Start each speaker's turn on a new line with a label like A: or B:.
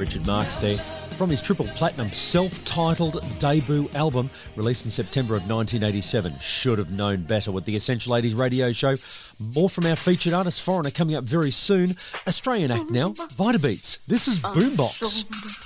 A: Richard Marx there, from his triple platinum self-titled debut album released in September of 1987. Should have known better with the Essential 80s radio show. More from our featured artist Foreigner coming up very soon. Australian act now, Vitabeats. This is Boombox.